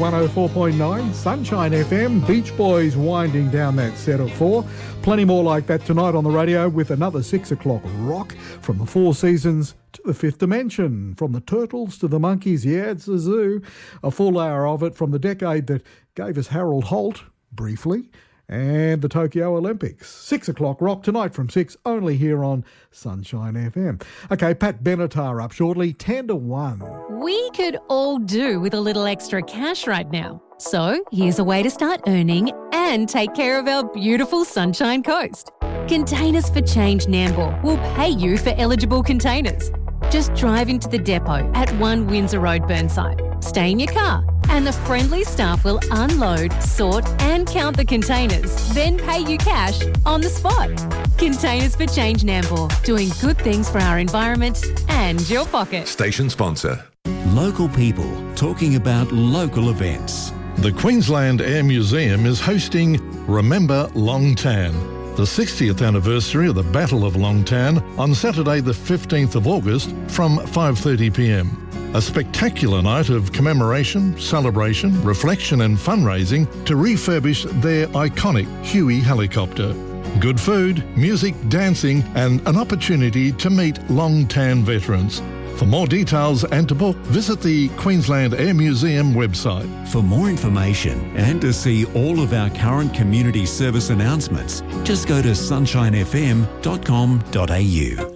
104.9, Sunshine FM, Beach Boys winding down that set of 4. Plenty more like that tonight on the radio with another 6 o'clock rock from the Four Seasons to the Fifth Dimension, from the Turtles to the Monkeys. Yeah, it's a zoo. A full hour of it from the decade that gave us Harold Holt, briefly, and the Tokyo Olympics. 6 o'clock rock tonight from 6, only here on Sunshine FM. Okay, Pat Benatar up shortly, 10 to 1. We could all do with a little extra cash right now. So here's a way to start earning and take care of our beautiful Sunshine Coast. Containers for Change Nambour will pay you for eligible containers. Just drive into the depot at 1 Windsor Road, Burnside. Stay in your car and the friendly staff will unload, sort and count the containers, then pay you cash on the spot. Containers for Change Nambour, doing good things for our environment and your pocket. Station sponsor. Local people talking about local events. The Queensland Air Museum is hosting Remember Long Tan, the 60th anniversary of the Battle of Long Tan, on Saturday the 15th of August from 5:30pm. A spectacular night of commemoration, celebration, reflection and fundraising to refurbish their iconic Huey helicopter. Good food, music, dancing and an opportunity to meet Long Tan veterans. For more details and to book, visit the Queensland Air Museum website. For more information and to see all of our current community service announcements, just go to sunshinefm.com.au.